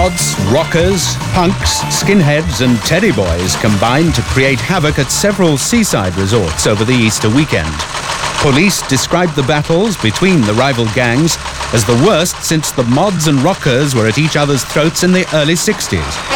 Mods, rockers, punks, skinheads and teddy boys combined to create havoc at several seaside resorts over the Easter weekend. Police described the battles between the rival gangs as the worst since the Mods and rockers were at each other's throats in the early 60s.